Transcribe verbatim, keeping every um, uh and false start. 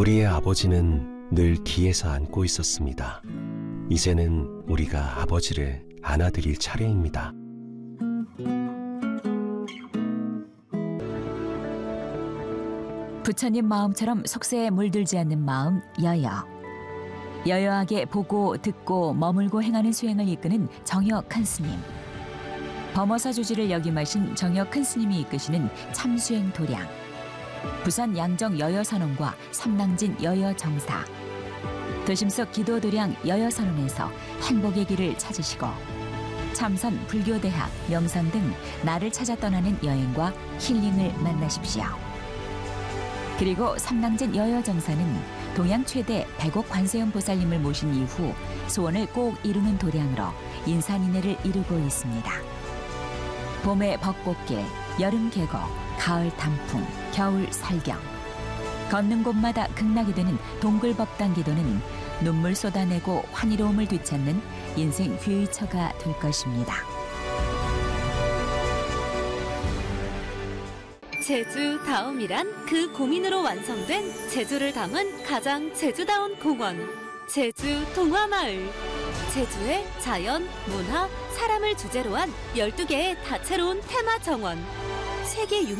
우리의 아버지는 늘 뒤에서 안고 있었습니다. 이제는 우리가 아버지를 안아드릴 차례입니다. 부처님 마음처럼 속세에 물들지 않는 마음 여여. 여여하게 보고 듣고 머물고 행하는 수행을 이끄는 정여 큰 스님. 범어사 주지를 역임하신 정여 큰 스님이 이끄시는 참수행 도량. 부산 양정 여여선원과 삼낭진 여여정사. 도심속 기도도량 여여선원에서 행복의 길을 찾으시고 참선 불교대학 명상 등 나를 찾아 떠나는 여행과 힐링을 만나십시오. 그리고 삼낭진 여여정사는 동양 최대 백억 관세음 보살님을 모신 이후 소원을 꼭 이루는 도량으로 인산인해를 이루고 있습니다. 봄의 벚꽃길, 여름 계곡, 가을 단풍, 겨울 살경. 걷는 곳마다 극락이 되는 동굴법당 기도는 눈물 쏟아내고 환희로움을 되찾는 인생 귀의처가 될 것입니다. 제주 다음이란 그 고민으로 완성된 제주를 담은 가장 제주다운 공원, 제주 동화마을. 제주의 자연, 문화, 사람을 주제로 한 열두 개의 다채로운 테마 정원. 세계